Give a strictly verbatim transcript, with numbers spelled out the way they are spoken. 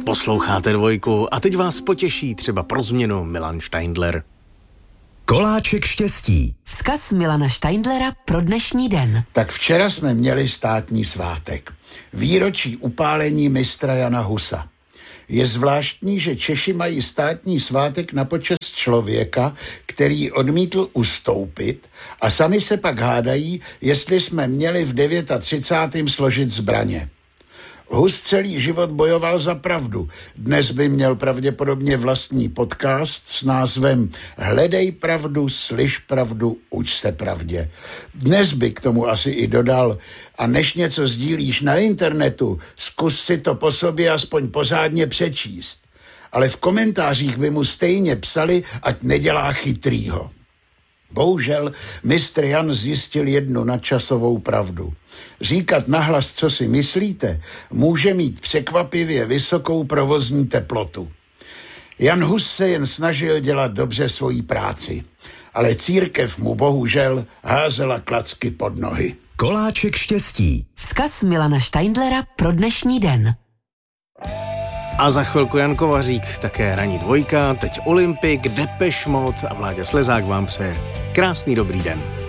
Posloucháte Dvojku a teď vás potěší třeba pro změnu Milan Steindler. Koláček štěstí. Vzkaz Milana Steindlera pro dnešní den. Tak včera jsme měli státní svátek. Výročí upálení mistra Jana Husa. Je zvláštní, že Češi mají státní svátek na počest člověka, který odmítl ustoupit, a sami se pak hádají, jestli jsme měli v třicátém devátém složit zbraně. Hus celý život bojoval za pravdu. Dnes by měl pravděpodobně vlastní podcast s názvem Hledej pravdu, slyš pravdu, uč se pravdě. Dnes by k tomu asi i dodal: a než něco sdílíš na internetu, zkus si to po sobě aspoň pořádně přečíst. Ale v komentářích by mu stejně psali, ať nedělá chytrýho. Bohužel mistr Jan zjistil jednu nadčasovou pravdu. Říkat nahlas, co si myslíte, může mít překvapivě vysokou provozní teplotu. Jan Hus se jen snažil dělat dobře svoji práci, ale církev mu bohužel házela klacky pod nohy. Koláček štěstí. Vzkaz Milana Steindlera pro dnešní den. A za chvilku Jan Kovařík, také ranní Dvojka, teď Olympik, Depeche Mode a Vláďa Slezák vám přeje krásný dobrý den.